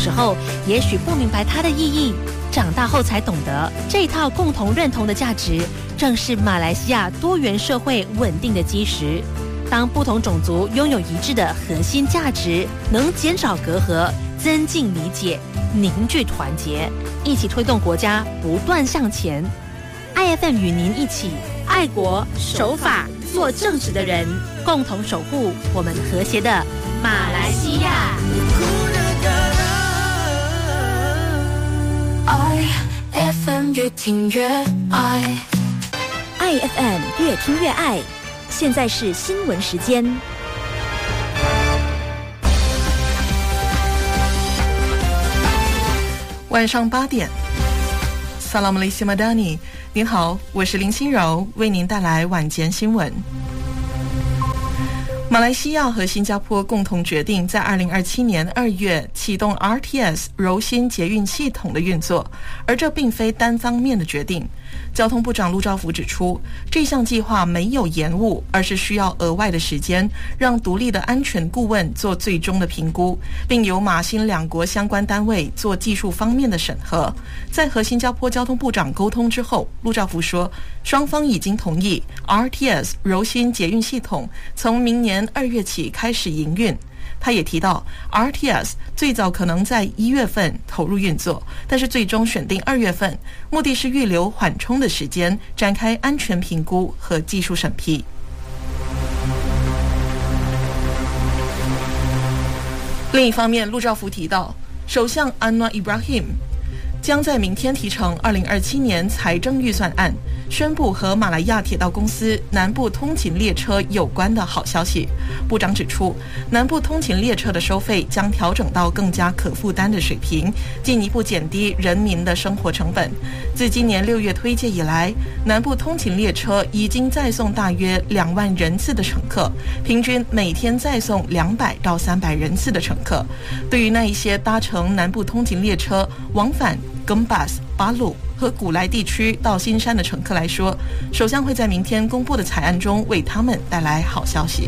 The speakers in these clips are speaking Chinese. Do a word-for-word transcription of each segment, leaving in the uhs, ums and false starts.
时候也许不明白它的意义，长大后才懂得，这套共同认同的价值正是马来西亚多元社会稳定的基石。当不同种族拥有一致的核心价值，能减少隔阂，增进理解，凝聚团结，一起推动国家不断向前。I F M 与您一起爱国守法做正直的人，共同守护我们和谐的马来西亚。 I F M 越听越爱 ，I F M 越听越爱。现在是新闻时间。 晚上八点 Salam alaikum madani， 您好，我是林心柔，为您带来晚间新闻。马来西亚和新加坡共同决定在二零二七年二月启动 R T S 柔新捷运系统的运作，而这并非单方面的决定。交通部长陆兆福指出，这项计划没有延误，而是需要额外的时间，让独立的安全顾问做最终的评估，并由马新两国相关单位做技术方面的审核。在和新加坡交通部长沟通之后，陆兆福说，双方已经同意 R T S 柔新捷运系统从明年二月起开始营运。他也提到 R T S 最早可能在一月份投入运作，但是最终选定二月份，目的是预留缓冲的时间，展开安全评估和技术审批。另一方面，陆兆福提到，首相安瓦伊布拉希姆将在明天提呈二零二七年财政预算案，宣布和马来亚铁道公司南部通勤列车有关的好消息。部长指出，南部通勤列车的收费将调整到更加可负担的水平，进一步减低人民的生活成本。自今年六月推介以来，南部通勤列车已经载送大约两万人次的乘客，平均每天载送两百到三百人次的乘客。对于那一些搭乘南部通勤列车往返Gembas、巴鲁和古来地区到新山的乘客来说，首相会在明天公布的财案中为他们带来好消息。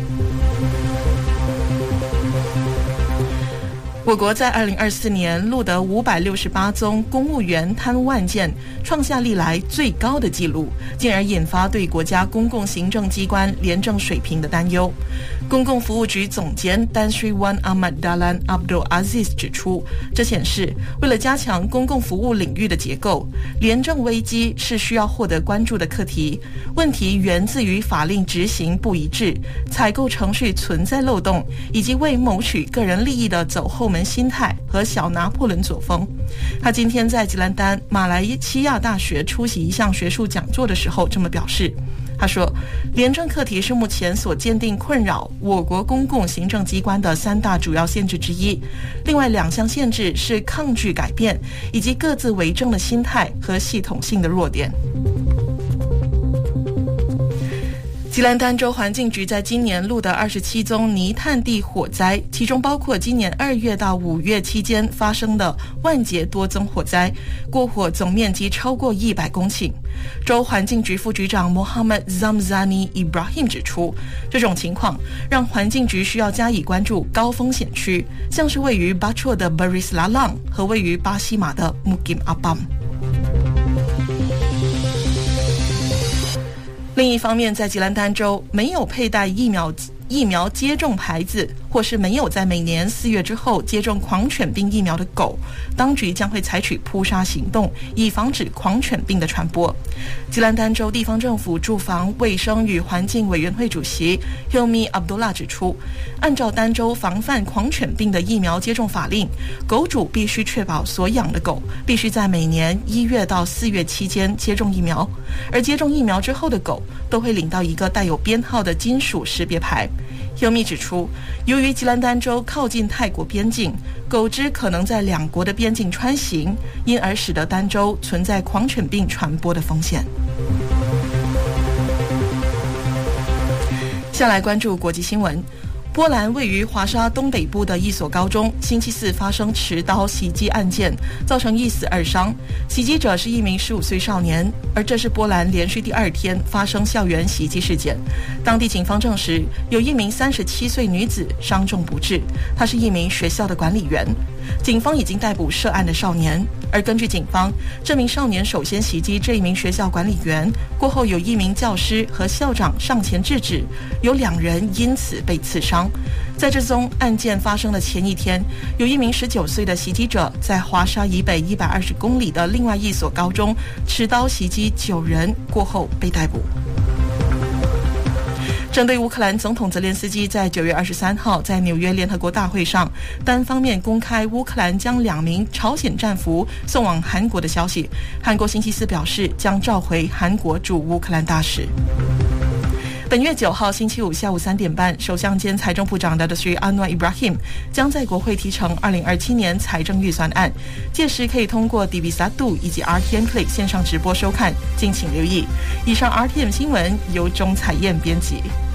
我国在二零二四年录得五百六十八宗公务员贪污案件，创下历来最高的纪录，进而引发对国家公共行政机关廉政水平的担忧。公共服务局总监丹Sri Wan Ahmad Dahlan Abdul Aziz 指出，这显示为了加强公共服务领域的结构，廉政危机是需要获得关注的课题。问题源自于法令执行不一致、采购程序存在漏洞，以及为谋取个人利益的走后门心态和小拿破仑作风。他今天在吉兰丹马来西亚大学出席一项学术讲座的时候这么表示。他说，廉政课题是目前所鉴定困扰我国公共行政机关的三大主要限制之一，另外两项限制是抗拒改变以及各自为政的心态和系统性的弱点。吉兰丹州环境局在今年录得二十七宗泥炭地火灾，其中包括今年二月到五月期间发生的万劫多宗火灾，过火总面积超过一百公顷。州环境局副局长 Mohammad Zamzani Ibrahim 指出，这种情况让环境局需要加以关注高风险区，像是位于巴绰的 Baris Lalang 和位于巴西马的 Mukim Abam。另一方面，在吉兰丹州，没有佩戴疫苗疫苗接种牌子，或是没有在每年四月之后接种狂犬病疫苗的狗，当局将会采取扑杀行动，以防止狂犬病的传播。吉兰丹州地方政府住房、卫生与环境委员会主席 Hilmi Abdullah 指出，按照丹州防范狂犬病的疫苗接种法令，狗主必须确保所养的狗必须在每年一月到四月期间接种疫苗，而接种疫苗之后的狗都会领到一个带有编号的金属识别牌。Hilmi 指出，由于吉兰丹州靠近泰国边境，狗只可能在两国的边境穿行，因而使得丹州存在狂犬病传播的风险。下来关注国际新闻。波兰位于华沙东北部的一所高中星期四发生持刀袭击案件，造成一死二伤。袭击者是一名十五岁少年，而这是波兰连续第二天发生校园袭击事件。当地警方证实，有一名三十七岁女子伤重不治，她是一名学校的管理员。 警方已经逮捕涉案的少年。而根据警方，这名少年首先袭击这一名学校管理员，过后有一名教师和校长上前制止，有两人因此被刺伤。在这宗案件发生的前一天，有一名十九岁的袭击者在华沙以北一百二十公里的另外一所高中持刀袭击九人，过后被逮捕。针对乌克兰总统泽连斯基在九月二十三号在纽约联合国大会上单方面公开乌克兰将两名朝鲜战俘送往韩国的消息，韩国星期四表示将召回韩国驻乌克兰大使。本月九号星期五下午三点半，首相兼财政部长的 Sri Anwar Ibrahim 将在国会提呈二零二七年财政预算案，届时可以通过 D V satu 以及 R T M Play 线上直播收看，敬请留意。以上 R T M 新闻由钟彩燕编辑。